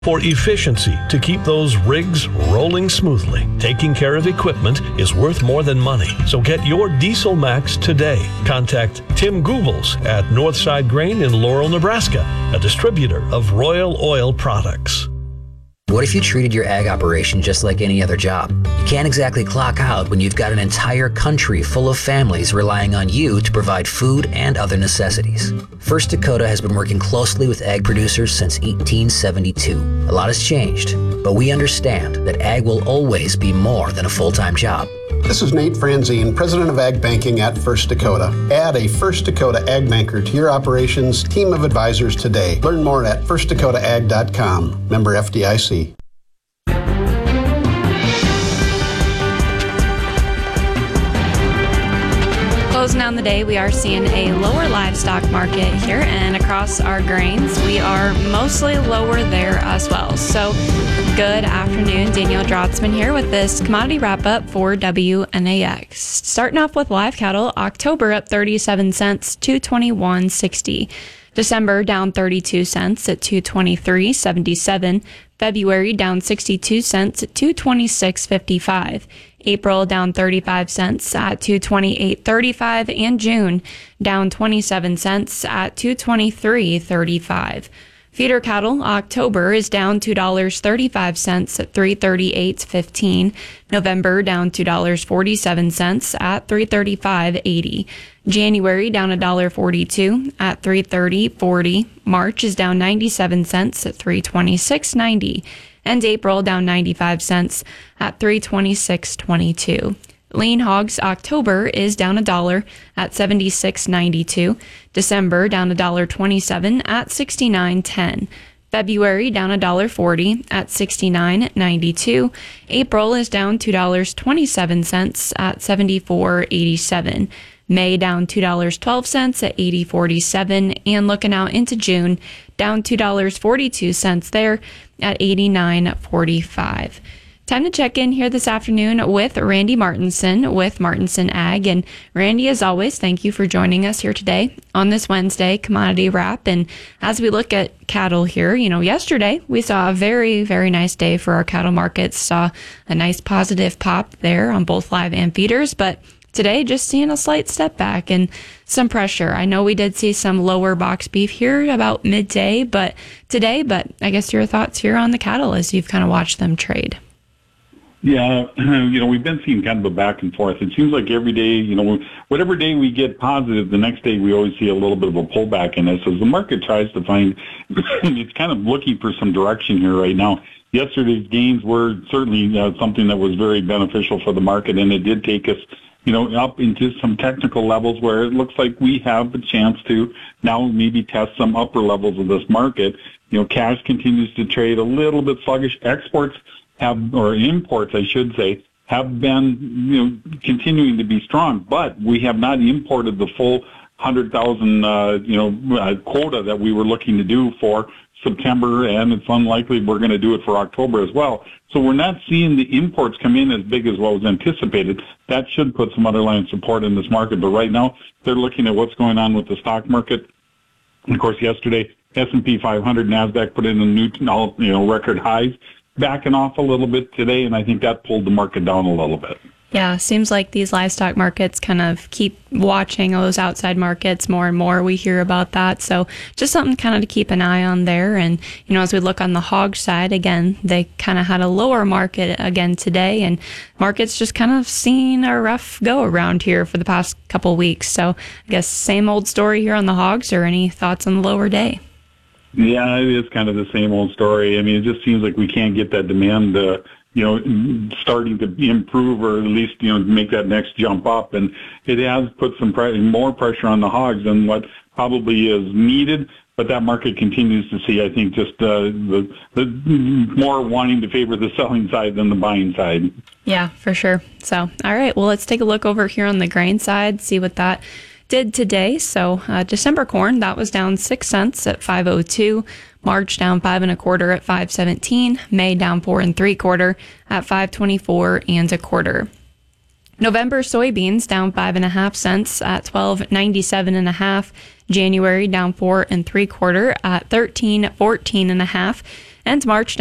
For efficiency, to keep those rigs rolling smoothly, taking care of equipment is worth more than money. So get your Diesel Max today. Contact Tim Goebbels at Northside Grain in Laurel, Nebraska, a distributor of Royal Oil products. What if you treated your ag operation just like any other job? You can't exactly clock out when you've got an entire country full of families relying on you to provide food and other necessities. First Dakota has been working closely with ag producers since 1872. A lot has changed, but we understand that ag will always be more than a full-time job. This is Nate Franzine, President of Ag Banking at First Dakota. Add a First Dakota Ag Banker to your operations team of advisors today. Learn more at firstdakotaag.com. Member FDIC. Closing down the day, we are seeing a lower livestock market here, and across our grains, we are mostly lower there as well. So, good afternoon. Danielle Drotzman here with this commodity wrap-up for WNAX. Starting off with live cattle, October up 37 cents, $221.60. December down 32 cents at $223.77. February down 62 cents at $226.55. April down 35 cents at $228.35, and June down 27 cents at $223.35. Feeder cattle, October is down $2.35 at $338.15. November down $2.47 at $335.80. January down $1.42 at $330.40. March is down 97 cents at $326.90. And April down 95 cents at $326.22. Lean hogs, October is down $1 at $76.92. December down $1.27 at $69.10. February down $1.40 at $69.92. April is down $2.27 at $74.87. May down $2.12 at $80.47, and looking out into June, down $2.42 there at $89.45. Time to check in here this afternoon with Randy Martinson with Martinson Ag. And Randy, as always, thank you for joining us here today on this Wednesday commodity wrap. And as we look at cattle here, yesterday we saw a very, very nice day for our cattle markets. Saw a nice positive pop there on both live and feeders, but today, just seeing a slight step back and some pressure. I know we did see some lower box beef here about midday, but I guess your thoughts here on the cattle as you've kind of watched them trade. Yeah, we've been seeing kind of a back and forth. It seems like every day, whatever day we get positive, the next day we always see a little bit of a pullback in this as the market tries to find, it's kind of looking for some direction here right now. Yesterday's gains were certainly something that was very beneficial for the market, and it did take us up into some technical levels where it looks like we have a chance to now maybe test some upper levels of this market. Cash continues to trade a little bit sluggish. Exports imports, I should say, have been, continuing to be strong, but we have not imported the full 100,000, quota that we were looking to do for September, and it's unlikely we're going to do it for October as well. So we're not seeing the imports come in as big as what was anticipated. That should put some underlying support in this market. But right now, they're looking at what's going on with the stock market. And of course, yesterday, S&P 500, NASDAQ put in a new, record highs, backing off a little bit today, and I think that pulled the market down a little bit. Yeah, seems like these livestock markets kind of keep watching those outside markets more and more. We hear about that. So just something kind of to keep an eye on there. And, as we look on the hog side, again, they kind of had a lower market again today. And market's just kind of seen a rough go around here for the past couple weeks. So I guess same old story here on the hogs, or any thoughts on the lower day? Yeah, it is kind of the same old story. I mean, it just seems like we can't get that demand starting to improve, or at least, make that next jump up. And it has put some more pressure on the hogs than what probably is needed. But that market continues to see, I think, just the more wanting to favor the selling side than the buying side. Yeah, for sure. So, all right, well, let's take a look over here on the grain side, see what that did today. So December corn, that was down 6 cents at $5.02. March down 5 1/4 at $5.17. May down 4 3/4 at $5.24 1/4. November soybeans down 5 1/2 cents at $12.97 1/2. January down 4 3/4 at $13.14 1/2. and March